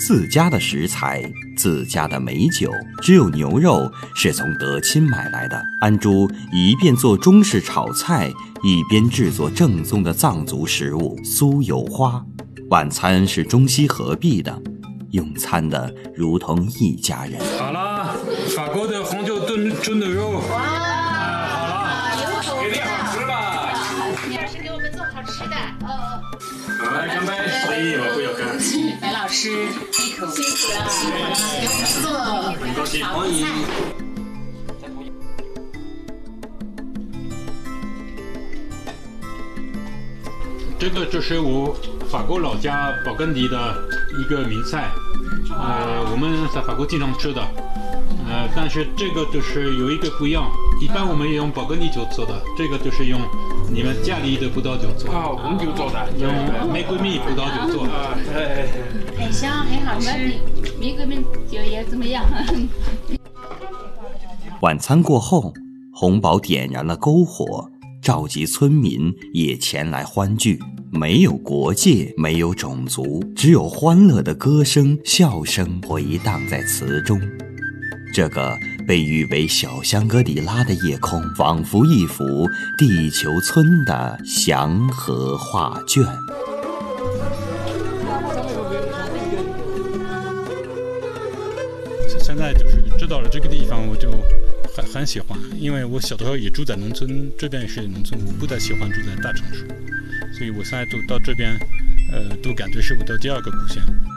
自家的食材，自家的美酒，只有牛肉是从德钦买来的。安珠一边做中式炒菜，一边制作正宗的藏族食物酥油花。晚餐是中西合璧的，用餐的如同一家人。 好了，法国的红酒炖牛肉。哇，好了，给点好吃吧。 你要是给我们做好吃的。 好，来干杯！哎，我不要干。 白老师，辛苦了，给我们做高兴，欢迎。这个就是我法国老家勃艮第的一个名菜，我们在法国经常吃的，但是这个就是有一个不一样，一般我们用勃艮第酒做的，这个就是用你们家里的葡萄酒做的， 红酒做的， 用玫瑰蜜葡萄酒做的， 很香，很好吃，玫瑰蜜酒也怎么样？ 晚餐过后，洪宝点燃了篝火，召集村民也前来欢聚。没有国界，没有种族，只有欢乐的歌声、笑声回荡在词中。这个被誉为小香格里拉的夜空，仿佛一幅地球村的祥和画卷。 现在就是知道了这个地方，我就很喜欢，因为我小的时候也住在农村，这边也是农村，我不太喜欢住在大城市，所以我现在到这边，都感觉是我的第二个故乡。